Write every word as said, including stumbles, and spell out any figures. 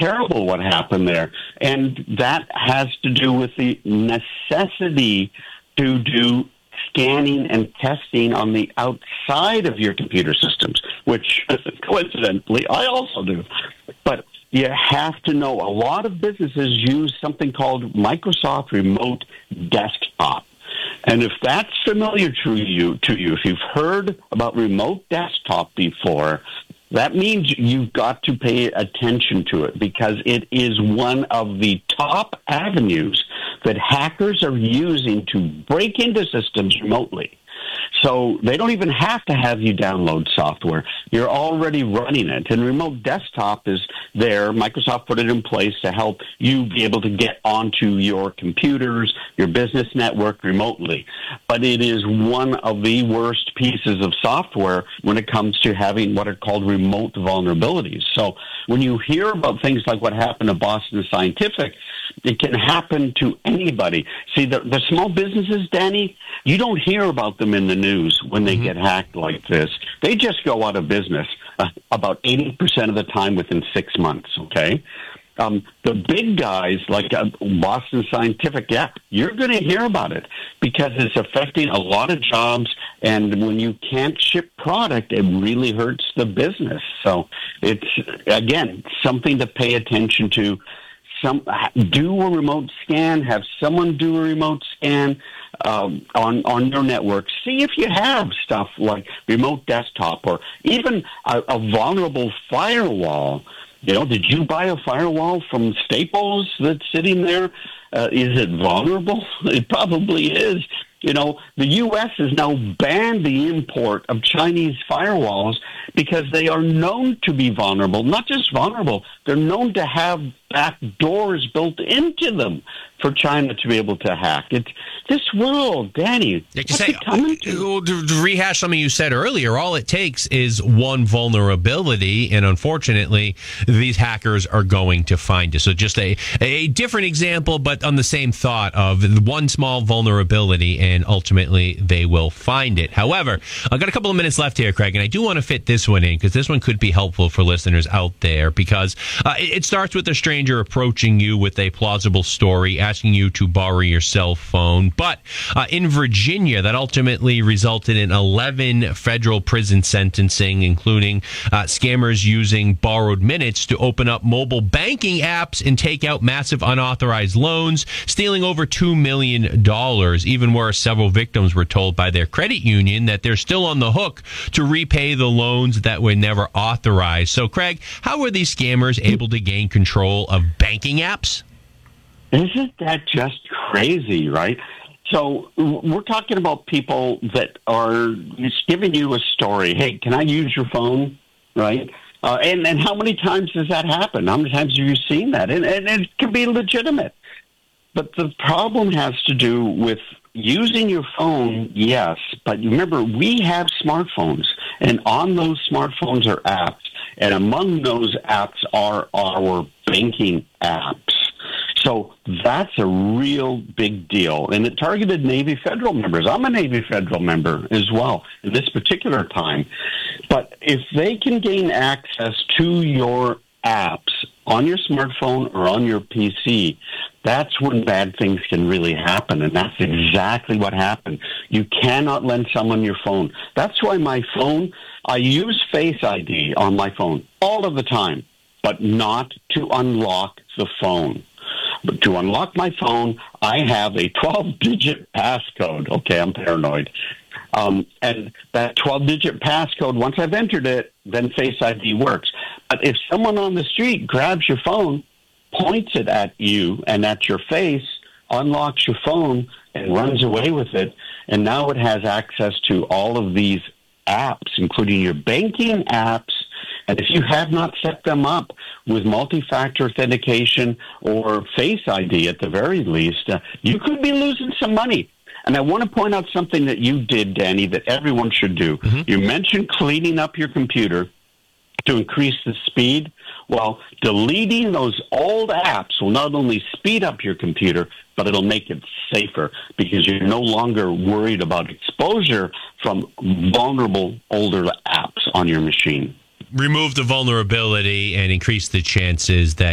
terrible what happened there. And that has to do with the necessity to do scanning and testing on the outside of your computer systems, which coincidentally I also do. But you have to know a lot of businesses use something called Microsoft Remote Desktop. And if that's familiar to you, to you, if you've heard about Remote Desktop before, that means you've got to pay attention to it because it is one of the top avenues that hackers are using to break into systems remotely. So they don't even have to have you download software. You're already running it. And Remote Desktop is there. Microsoft put it in place to help you be able to get onto your computers, your business network remotely. But it is one of the worst pieces of software when it comes to having what are called remote vulnerabilities. So when you hear about things like what happened to Boston Scientific, it can happen to anybody. See, the, the small businesses, Danny, you don't hear about them in the news when they mm-hmm. get hacked like this. They just go out of business uh, about eighty percent of the time within six months, okay? Um, the big guys like uh, Boston Scientific, yeah, you're going to hear about it because it's affecting a lot of jobs, and when you can't ship product, it really hurts the business. So it's, again, something to pay attention to. Some, do a remote scan, have someone do a remote scan um, on, on your network. See if you have stuff like Remote Desktop or even a, a vulnerable firewall. You know, did you buy a firewall from Staples that's sitting there? Uh, is it vulnerable? It probably is. You know, the U S has now banned the import of Chinese firewalls because they are known to be vulnerable. Not just vulnerable, they're known to have back doors built into them for China to be able to hack. It's this world, Danny. Like you say, to? to rehash something you said earlier, all it takes is one vulnerability, and unfortunately, these hackers are going to find it. So just a, a different example, but on the same thought of one small vulnerability, and ultimately they will find it. However, I've got a couple of minutes left here, Craig, and I do want to fit this one in because this one could be helpful for listeners out there because uh, it, it starts with a stranger approaching you with a plausible story, asking you to borrow your cell phone. But uh, in Virginia, that ultimately resulted in eleven federal prison sentencing, including uh, scammers using borrowed minutes to open up mobile banking apps and take out massive unauthorized loans, stealing over two million dollars. Even worse, several victims were told by their credit union that they're still on the hook to repay the loans that were never authorized. So, Craig, how were these scammers able to gain control of banking apps? Isn't that just crazy, right? So we're talking about people that are just giving you a story. Hey, can I use your phone? Right? Uh, and, and how many times does that happen? How many times have you seen that? And, and it can be legitimate. But the problem has to do with using your phone, yes. But remember, we have smartphones. And on those smartphones are apps. And among those apps are our banking apps. So that's a real big deal. And it targeted Navy Federal members. I'm a Navy Federal member as well at this particular time. But if they can gain access to your apps on your smartphone or on your P C, that's when bad things can really happen. And that's exactly what happened. You cannot lend someone your phone. That's why my phone, I use Face I D on my phone all of the time, but not to unlock the phone. But to unlock my phone, I have a twelve-digit passcode. Okay, I'm paranoid. Um, and that twelve-digit passcode, once I've entered it, then Face I D works. But if someone on the street grabs your phone, points it at you and at your face, unlocks your phone, and runs away with it, and now it has access to all of these apps, including your banking apps. And if you have not set them up with multi-factor authentication or Face I D at the very least, uh, you could be losing some money. And I want to point out something that you did, Danny, that everyone should do. Mm-hmm. You mentioned cleaning up your computer to increase the speed. Well, deleting those old apps will not only speed up your computer, but it'll make it safer because you're no longer worried about exposure from vulnerable older apps on your machine. Remove the vulnerability and increase the chances that